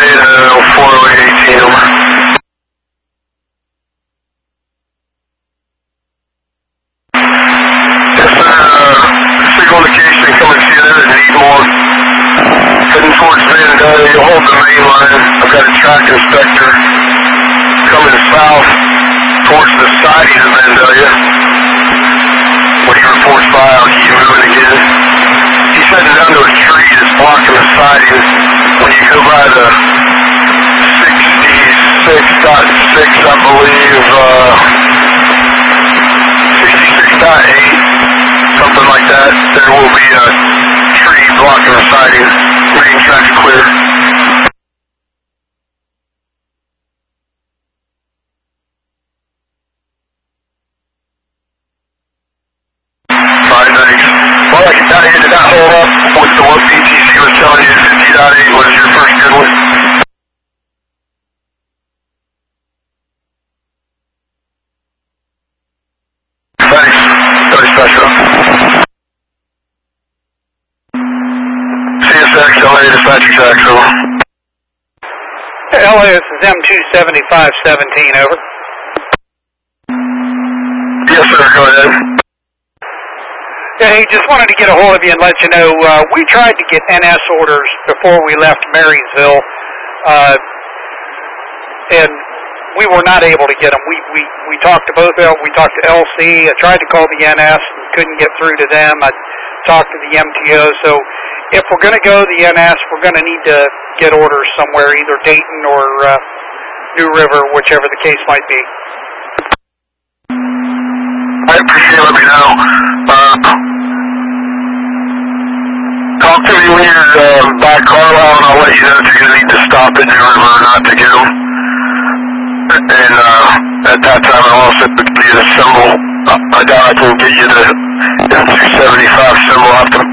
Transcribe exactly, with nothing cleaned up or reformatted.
eight, uh, four oh eight eighteen, over. Yes, sir, uh, signal location coming to you there at Needmore. Heading towards Vandalia, you'll hold the main line. I've got a track inspector coming south towards the siding of Vandalia. When he reports by, I'll keep you moving again. He's heading down to a tree that's blocking the siding. When you go by the sixty-six point six, I believe, uh, sixty-six point eight, something like that, there will be a tree blocking the siding. Main track's clear. Alright, thanks. Well, I can tell you, did that hold up with the what P T C was telling you, fifty point eight was your first good one? Thanks. Very special. C S X, L A, dispatcher X, over. L A, this is M two seventy-five seventeen, over. Yes, sir, go ahead. Hey, just wanted to get a hold of you and let you know, uh, we tried to get N S orders before we left Marysville, uh, and we were not able to get them. We, we, we talked to both, we talked to L C, I tried to call the N S, and couldn't get through to them. I talked to the M T O, so if we're going to go the N S, we're going to need to get orders somewhere, either Dayton or uh, New River, whichever the case might be. I appreciate it, let me know. Uh, talk to me when you're uh, back Carlisle, and I'll let you know if you're going to need to stop at New River or not to get them. And uh, at that time, I'll also get you the symbol. Uh, I doubt I can get you the M two seventy-five symbol. I'll have to